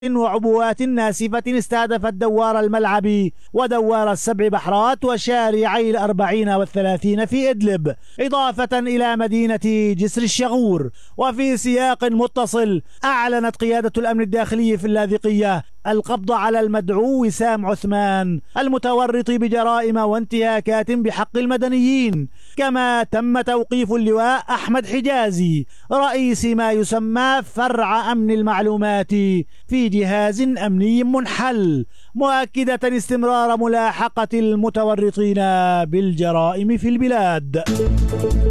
وعبوات ناسفة استهدفت دوار الملعب ودوار السبع بحرات وشارعي 40 و30 في إدلب، إضافة إلى مدينة جسر الشغور. وفي سياق متصل أعلنت قيادة الأمن الداخلي في اللاذقية القبض على المدعو وسام عثمان المتورط بجرائم وانتهاكات بحق المدنيين، كما تم توقيف اللواء أحمد حجازي رئيس ما يسمى فرع أمن المعلومات في جهاز أمني منحل، مؤكدة استمرار ملاحقة المتورطين بالجرائم في البلاد.